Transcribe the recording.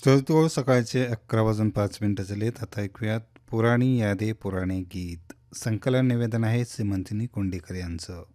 जवळजवळ सकाळचे 11:05 झालेत. आता ऐकूयात पुराणी यादे पुराणे गीत. संकलन निवेदन आहे श्रीमंतिनी कोंडेकर यांचं.